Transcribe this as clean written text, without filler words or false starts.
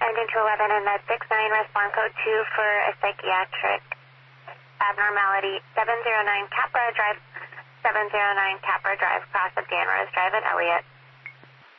Farmington 211 and Med 69, respond code 2 for a psychiatric abnormality. 709 Capra Drive, 709 Capra Drive, cross of Danrose Drive at Elliott.